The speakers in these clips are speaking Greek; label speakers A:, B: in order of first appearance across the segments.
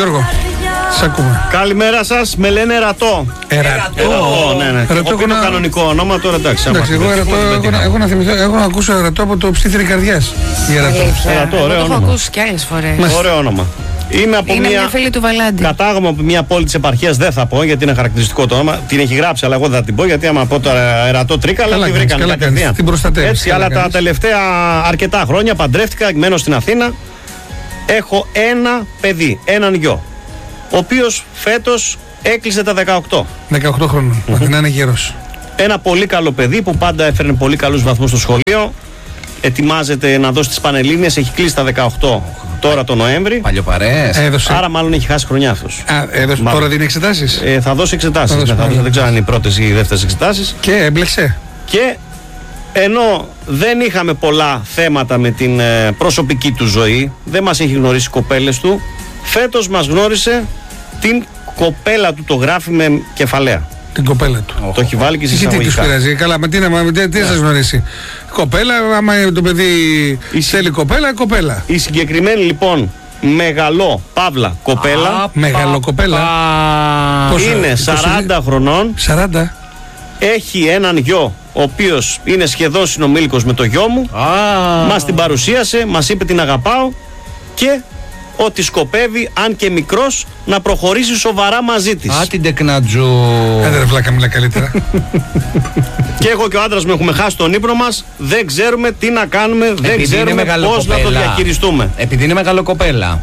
A: Γιώργο, σ' ακούμε.
B: Καλημέρα σας, με λένε Ερατό.
A: Ερατό.
B: Ναι. Εγώ πει το κανονικό όνομα, τώρα εντάξει.
A: Εγώ έχω να θυμηθώ, έχω να ακούσω Ερατό από το ψήθυρη καρδιάς.
B: Ερατό, ωραίο όνομα.
C: Το έχω ακούσει κι άλλες φορές.
B: Ωραίο όνομα.
C: Είναι μια φίλη του Βαλάντη.
B: Κατάγομαι από μια πόλη της επαρχίας, δεν θα πω γιατί είναι χαρακτηριστικό το όνομα. Την έχει γράψει, αλλά εγώ δεν θα την πω γιατί άμα πω τώρα Ερατό Τρίκα, αλλά τη βρήκαν κατευθείαν.
A: Την προστατεύεις.
B: Έτσι, αλλά τα τελευταία αρκετά χρόνια παντρεύτηκα, μένω στην Αθήνα. Έχω ένα παιδί, έναν γιο, ο οποίος φέτος έκλεισε τα 18.
A: 18 χρόνων, να είναι γέρος.
B: Ένα πολύ καλό παιδί που πάντα έφερνε πολύ καλούς βαθμούς στο σχολείο. Ετοιμάζεται να δώσει τις Πανελλήνιες, έχει κλείσει τα 18 τώρα το Νοέμβρη.
D: Παλιοπαρές.
B: Άρα μάλλον έχει χάσει χρονιά αυτός.
A: Τώρα δίνει εξετάσεις.
B: Θα δώσει εξετάσεις. Δεν ξέρω αν είναι οι πρώτες ή οι δεύτερες εξετάσεις.
A: Και έμπλεξε.
B: Και ενώ δεν είχαμε πολλά θέματα με την προσωπική του ζωή, δεν μας έχει γνωρίσει οι κοπέλες του, φέτος μας γνώρισε την κοπέλα του, το γράφει με κεφαλαία.
A: Την κοπέλα του.
B: Το έχει βάλει και σε
A: εισαγωγικά. Τι τους πειράζει, καλά, τι σας γνωρίσει. Κοπέλα, άμα το παιδί θέλει κοπέλα.
B: Η συγκεκριμένη λοιπόν μεγαλό παύλα κοπέλα.
A: Μεγαλοκοπέλα.
B: Είναι 40 χρονών.
A: 40.
B: Έχει έναν γιο, ο οποίος είναι σχεδόν συνομήλικος με το γιο μου. Μας την παρουσίασε, μας είπε την αγαπάω και ότι σκοπεύει, αν και μικρός, να προχωρήσει σοβαρά μαζί της.
D: Την τεκνατζού.
A: Άντε ρε βλάκα, μιλά καλύτερα.
B: Και εγώ και ο άντρας μου έχουμε χάσει τον ύπνο μας. Δεν ξέρουμε τι να κάνουμε, δεν ξέρουμε πώς να το διαχειριστούμε.
D: Επειδή είναι μεγαλοκοπέλα.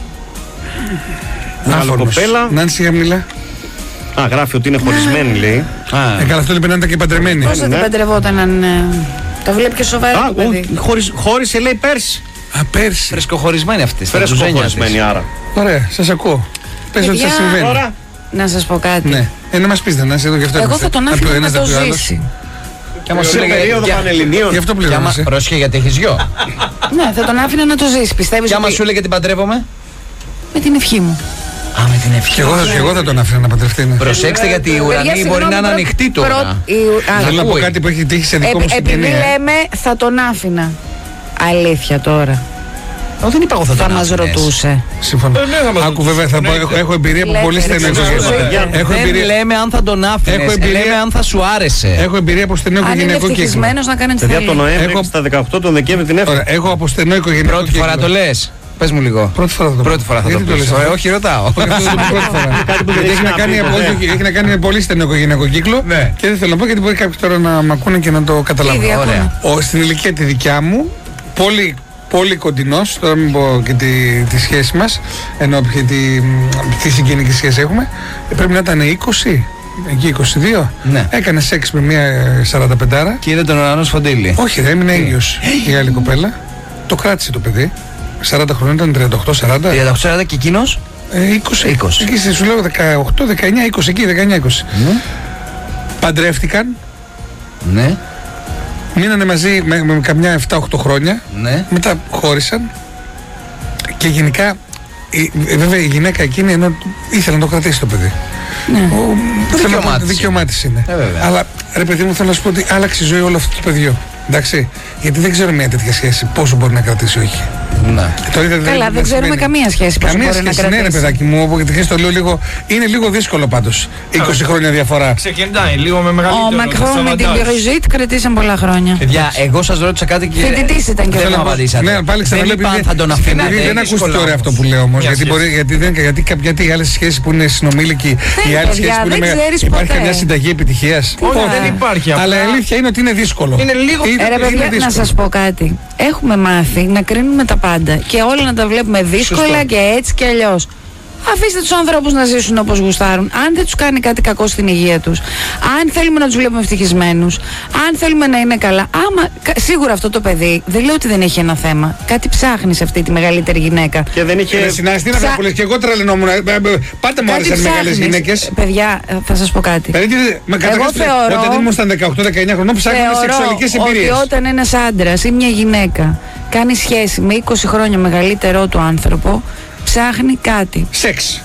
B: Μεγαλοκοπέλα.
A: Νάνση, μιλά.
B: Γράφει ότι είναι χωρισμένη, λέει.
A: Καλά, αυτό λοιπόν να ήταν και παντρεμένη.
C: Πώς θα την παντρευόταν αν το βλέπει και σοβαρά το παιδί.
B: Χώρισε, λέει, πέρσι.
A: Πέρσι.
D: Φρεσκοχωρισμένη αυτή.
B: Φρεσκοχωρισμένη, άρα.
A: Ωραία, σας ακούω. Πες ότι σας συμβαίνει.
B: Τώρα.
C: Να σας πω κάτι.
A: Ναι, να μας πεις, να είσαι εδώ και αυτό.
C: Εγώ θα τον άφηνα να το ζήσει.
D: Και άμα σου λέγε
B: περίοδο Πανελληνίων.
A: Γι' αυτό πληρώνεσαι.
D: Πρόσχε γιατί έχεις γιο.
C: Ναι, θα τον άφηνα να το ζήσει. Πιστεύεις
D: Και άμα
C: ότι...
D: σου λέγε την παντρεύομαι.
C: Με την ευχή μου.
D: Με την ευχή.
A: Και εγώ θα τον άφηνα να παντρευτεί.
D: Προσέξτε γιατί η ουρανή μπορεί να είναι ανοιχτή τώρα.
A: Θέλω να πω κάτι που έχει τύχει σε δικό μου συγγενή.
C: Επειδή λέμε θα τον άφηνα. Αλήθεια τώρα.
D: Δεν είπα εγώ
C: θα μας ρωτούσε.
A: Σύμφωνα. Άκου βέβαια, θα πω, έχω εμπειρία από πολύ στενό οικογενειακό.
D: Δεν λέμε αν θα τον άφηνες, λέμε αν θα σου άρεσε.
A: Έχω εμπειρία από στενό οικογενειακό κύκλο.
C: Αν είναι ευτυχισμένος να κάνει τη θέλει.
B: Για τον Νοέμβρη στα 18 τον Δεκέμβρη την έφερε.
A: Έχω από στενό οικογενειακό κύκλο.
D: Πρώτη φορά το λες. Πες μου λίγο.
A: Πρώτη φορά θα το
D: πεις. Όχι, ρωτάω.
A: Έχει να κάνει με πολύ στενό οικογενειακό κύκλο και δεν θέλω να πω γιατί μπορεί κάποιοι τώρα να μ' ακούνε και να το καταλάβουν. Στην ηλικία τη δικιά μου, πολύ κοντινός, τώρα μην πω και τη σχέση μας, ενώ τη συγγενική σχέση έχουμε, πρέπει να ήταν 20. Εκεί 22.
D: Ναι.
A: Έκανε σεξ με μια 45άρα.
D: Και είδε τον ουρανό σφοντήλι.
A: Όχι, δεν έμεινε ίδιος η άλλη κοπέλα. Το κράτησε το παιδί. 40 χρόνια ήταν 38-40.
D: 38-40 και εκείνος
A: 20. Εκεί σου λέω 18, 19, 20 εκεί, 19-20. Παντρεύτηκαν.
D: Ναι.
A: Μείνανε μαζί με καμιά 7-8 χρόνια.
D: Ναι.
A: Μετά χώρισαν. Και γενικά, βέβαια η γυναίκα εκείνη ενώ ήθελε να το κρατήσει το παιδί.
C: Ναι.
A: Δικαιωμά της είναι. Αλλά ρε παιδί μου, θέλω να σου πω ότι άλλαξε η ζωή όλο αυτό το παιδιό. Εντάξει. Γιατί δεν ξέρω μια τέτοια σχέση πόσο μπορεί να κρατήσει, όχι.
C: Καλά, δεν ξέρουμε καμία σχέση πόσο μπορεί να κρατήσει.
A: Ναι, ρε παιδάκι μου, γιατί το λέω λίγο. Είναι λίγο δύσκολο πάντως. 20 χρόνια διαφορά.
E: Ξεκινάει λίγο με μεγαλύτερο.
C: Ο Μακρόν με την Μπριζίτ κρατήσαν πολλά χρόνια.
D: Παιδιά, εγώ σας ρώτησα κάτι και.
C: Φοιτητής ήταν και
D: δεν μου απαντήσατε.
A: Ναι, πάλι ξαναλέω.
D: Θα τον αφήνατε.
A: Δεν ακούστηκε ωραία αυτό που λέω όμως. Γιατί οι άλλες σχέσεις που είναι συνομήλικοι, οι άλλες σχέσεις που είναι. Υπάρχει μια συνταγή επιτυχίας.
E: Δεν υπάρχει.
A: Αλλά η αλήθεια είναι ότι είναι δύσκολο.
E: Είναι λίγο.
C: Να σας πω κάτι. Έχουμε μάθει να κρίνουμε τα πάντα και όλα να τα βλέπουμε δύσκολα και έτσι και αλλιώς. Αφήστε τους ανθρώπους να ζήσουν όπως γουστάρουν. Αν δεν τους κάνει κάτι κακό στην υγεία τους, αν θέλουμε να τους βλέπουμε ευτυχισμένους, αν θέλουμε να είναι καλά, σίγουρα αυτό το παιδί, δεν λέω ότι δεν έχει ένα θέμα. Κάτι ψάχνει σε αυτή τη μεγαλύτερη γυναίκα.
A: Και δεν είχε συναστεί να πω και εγώ τρελαινόμουν. Πάτε μου άρεσαν μεγάλες γυναίκες.
C: Παιδιά, θα σας πω κάτι.
A: Εγώ θεωρώ. Όταν ήμουν στα 18-19 χρονών, ψάχναμε σεξουαλικές εμπειρίες.
C: Ότι όταν ένας άντρας ή μια γυναίκα κάνει σχέση με 20 χρόνια μεγαλύτερό του άνθρωπο, ψάχνει κάτι.
A: Σεξ.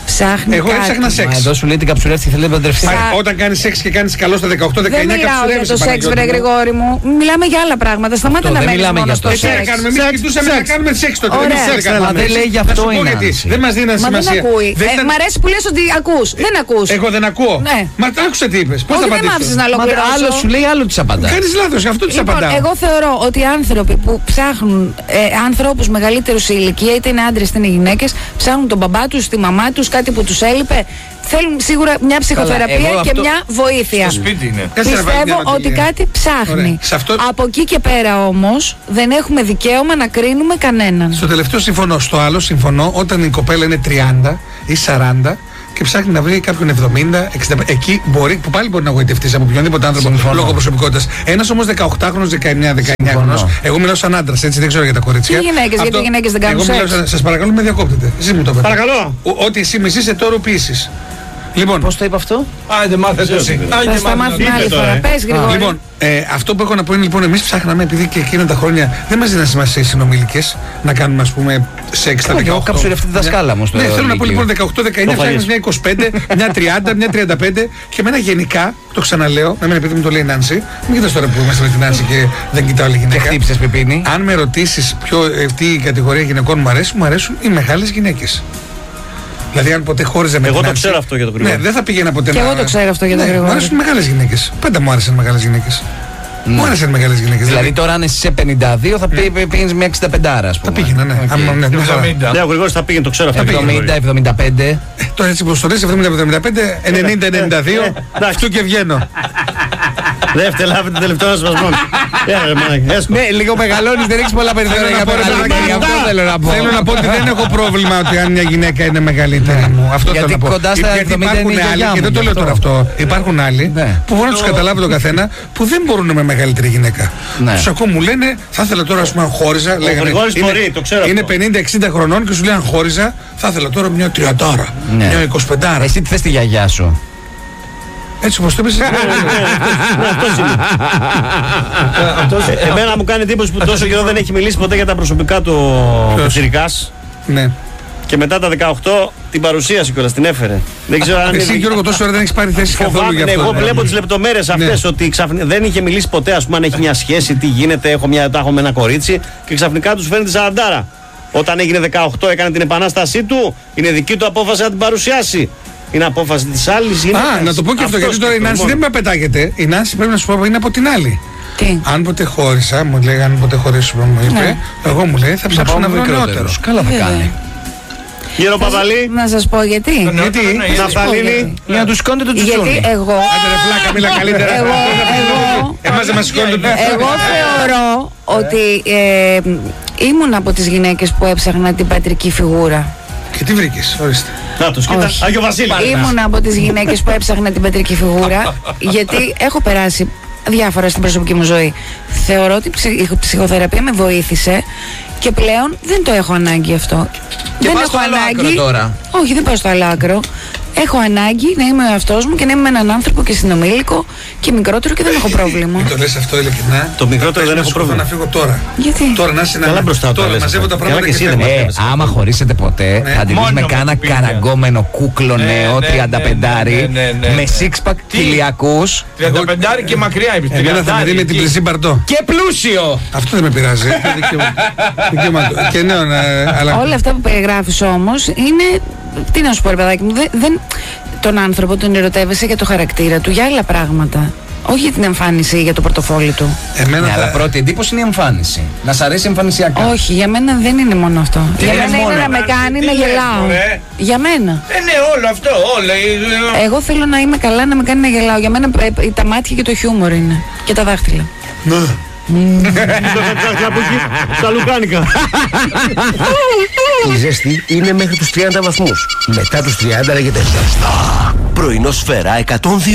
C: ψάχνει.
A: Εγώ έψαχνα σεξ.
D: Εδώ σου λέει την καψουρεύτη θέλει να παντρευτεί.
A: Όταν κάνει σεξ και κάνει καλό στα 18-19,
C: δεν μιλάω για το σεξ, βρε Γρηγόρη μου. Μιλάμε για άλλα πράγματα. Σταμάτα να μένεις μόνο στο σεξ.
A: Εμείς κοιτούσαμε να κάνουμε σεξ τότε.
D: Μα δεν λέει γι' αυτό η Νάνση.
A: Δεν μας δίνει σημασία.
C: Δεν ακούει. Μ' αρέσει που λες ότι ακούς. Δεν ακούς.
A: Εγώ δεν ακούω. Μα άκουσα τι είπες. Πώς θα
C: δεν μ' άφησες να ολοκληρώσω.
D: Άλλο σου λέει, άλλο της απαντά.
A: Κάνεις λάθος, αυτό της απαντάω.
C: Εγώ θεωρώ ότι οι άνθρωποι που ψάχνουν ανθρώπους μεγαλύτερους σε ηλικία, είτε είναι άντρες είτε είναι γυναίκες, ψάχνουν τον μπαμπά τους, τη μαμά τους, κάτι που τους έλειπε. Θέλουν σίγουρα μια ψυχοθεραπεία και μια βοήθεια.
E: Στο σπίτι είναι.
C: Πιστεύω ότι κάτι ψάχνει. Από εκεί και πέρα όμως δεν έχουμε δικαίωμα να κρίνουμε κανέναν.
A: Στο τελευταίο συμφωνώ. Στο άλλο συμφωνώ όταν η κοπέλα είναι 30 ή 40 και ψάχνει να βρει κάποιον 70, 60. Εκεί μπορεί, που πάλι μπορεί να γοητευτεί από οποιονδήποτε άνθρωπο λόγω προσωπικότητας. Ένας όμως 18χρονος, 19-19χρονος. Εγώ μιλάω σαν άντρας, έτσι δεν ξέρω για τα κορίτσια.
C: Και οι γυναίκες, γιατί οι γυναίκες δεν κάνουν σεξ.
A: Σας παρακαλώ, με διακόπτετε. Εσείς μου το πείτε.
B: Παρακαλώ.
A: Ότι εσύ μισείς εταιροποιήσεις. Λοιπόν,
D: πώς το είπε αυτό?
E: Άντε μάθετε εσύ.
C: Θα στα μάθουμε άλλη φορά. Πες Γρηγόρη.
A: Λοιπόν, αυτό που έχω να πω είναι λοιπόν, εμείς ψάχναμε, επειδή και εκείνα τα χρόνια δεν μας δίναν σημασία οι συνομιλικές να κάνουμε, ας πούμε, σεξ στα 18.
D: Καψουρευτεί τη δασκάλα μου στο.
A: Ναι, θέλω να πω λοιπόν 18-19, ψάχνεις μια 25, μια 30, μια 35 και εμένα γενικά, το ξαναλέω, εμένα επειδή μου το λέει η Νάνση, μην κοιτάς τώρα που είμαστε με την Νάνση και δεν κοιτάω άλλη γυναίκα.
D: Και χτύπησες πιπίνι.
A: Αν με ρωτήσεις τι κατηγορία γυναικών μου αρέσουν οι μεγάλες γυναίκες. Δηλαδή, αν ποτέ χώριζε με
B: εγώ
A: την
B: το
A: Νάνση,
B: ξέρω αυτό για τον Γρηγόρη.
A: Ναι, δεν θα πήγαινα ποτέ
C: και
A: να.
C: εγώ το ξέρω αυτό για τον Γρηγόρη.
A: Μου αρέσουν μεγάλες γυναίκες. Πάντα μου άρεσαν μεγάλες γυναίκες. Μου άρεσαν μεγάλες γυναίκες.
D: Δηλαδή, τώρα αν είσαι σε 52 θα πήγαινε μια 65, ας πούμε.
A: Θα πήγαινα, ναι.
B: Ναι, ο Γρηγόρης θα πήγαινε, το ξέρω αυτό.
D: 70-75.
A: Τώρα έτσι πως το λες, 70-75, 90-92, αυτού και βγαίνω.
B: Δεν φτελάβει το τελευταίο σπασμό.
D: Ναι, λίγο μεγαλώνεις, δεν έχεις πολλά περιθώρια για μεγαλύτερη. Αυτό θέλω να πω.
A: Θέλω να πω ότι δεν έχω πρόβλημα ότι αν μια γυναίκα είναι μεγαλύτερη μου. Αυτό θέλω να πω.
D: Κοντά στα 70 είναι η γιαγιά μου.
A: Και δεν το λέω τώρα αυτό. Υπάρχουν άλλοι που μπορούν να τους καταλάβει τον καθένα που δεν μπορούν με μεγαλύτερη γυναίκα. Τους ακούω μου λένε, θα ήθελα τώρα ας πούμε αν χώριζα. Είναι 50-60 χρονών και σου λέει αν χώριζα, θα ήθελα τώρα μια 30, μια 25.
D: Εσύ τι θες τη γιαγιά σου?
A: Έτσι όπως το είπες.
B: Εμένα μου κάνει εντύπωση που τόσο καιρό δεν έχει μιλήσει ποτέ για τα προσωπικά του Τσιρικάς.
A: Ναι.
B: Και μετά τα 18 την παρουσίαση κιόλας, την έφερε. Δεν ξέρω αν.
A: Εσύ Γιώργο τόσο ώρα δεν έχεις πάρει θέση καθόλου για αυτό.
B: Εγώ βλέπω τις λεπτομέρειες αυτές ότι δεν είχε μιλήσει ποτέ, ας πούμε, αν έχει μια σχέση, τι γίνεται, έχω με ένα κορίτσι και ξαφνικά τους φαίνεται σαραντάρα. Όταν έγινε 18 έκανε την επανάστασή του, είναι δική του απόφαση να την παρουσιάσει. Είναι απόφαση της άλλης.
A: Να το πω και αυτό, γιατί τώρα η Νάνση δεν με πετάγεται. Η Νάνση πρέπει να σου πω είναι από την άλλη.
C: Τι?
A: Αν ποτέ χώρισα, μου λέει, αν ποτέ χωρίσουμε, μου είπε, εγώ μου λέει θα ψάξω να βρω νεότερο.
D: Καλά θα κάνει.
B: Γέρο Παπαλή.
C: Να σας πω γιατί.
A: Γιατί,
B: Ναυταλίνη.
D: Για να του σηκώνετε το τσουτσούνι.
C: Γιατί εγώ.
A: Άντε ρε φλάκα, μίλα καλύτερα. Εμάς δεν μας σηκώνετε το τσουτσούνι.
C: Εγώ θεωρώ ότι ήμουν από τις γυναίκες που έψαχνα την πατρική φιγούρα.
A: Και τι βρήκες, ορίστε.
B: Να τους κοίτα, Άγιο Βασίλη.
C: Ήμουν από τις γυναίκες που έψαχνα την πατρική φιγούρα, γιατί έχω περάσει διάφορα στην προσωπική μου ζωή. Θεωρώ ότι η ψυχοθεραπεία με βοήθησε και πλέον δεν το έχω ανάγκη αυτό.
D: Και
C: δεν
D: πας
C: έχω
D: στο άλλο
C: ανάγκη.
D: άκρο τώρα.
C: Όχι, δεν πάω στο άλλο άκρο. Έχω ανάγκη να είμαι ο εαυτός μου και να είμαι με έναν άνθρωπο και συνομήλικο και μικρότερο και δεν έχω πρόβλημα.
A: Μην το λες αυτό ειλικρινά.
B: Το μικρότερο δεν έχω πρόβλημα.
A: Να φύγω τώρα.
C: Γιατί?
A: Τώρα να είσαι
B: Καλά μπροστά
A: τώρα
B: λες
A: μαζεύω
B: αυτό.
A: τα πράγματα
B: Καλά
A: και
B: και εσύ
A: φεύγω.
D: Άμα χωρίσετε ποτέ, θα τη δεις με κάνα καραγκόμενο κούκλο νέο 35 με six pack χιλιακούς
E: 35 και μακριά είπες.
A: Εμένα θα με δει με την πλησί μπαρτό.
D: και πλούσιο.
A: Αυτό δεν με πειράζει. Δικαίωμα του. Και ναι, αλλά.
C: Όλα αυτά που περιγράφεις όμως είναι. Τι να σου πω, ρε παιδάκι μου, τον άνθρωπο τον ερωτεύεσαι για το χαρακτήρα του, για άλλα πράγματα. Όχι για την εμφάνιση ή για το πορτοφόλι του.
D: Ναι, αλλά πρώτη εντύπωση είναι η εμφάνιση. Να σ' αρέσει εμφανισιακά.
C: Όχι, για μένα δεν είναι μόνο αυτό. Για μένα είναι να με κάνει να γελάω. Για μένα.
E: Ναι, όλο αυτό, όλα.
C: Εγώ θέλω να είμαι καλά, να με κάνει να γελάω. Για μένα τα μάτια και το χιούμορ είναι. Και τα δάχτυλα.
B: Στα λουκάνικα.
F: Η ζέστη είναι μέχρι τους 30 βαθμούς. Μετά τους 30 λέγεται ζεστά. Πρωινό Σφαίρα 102.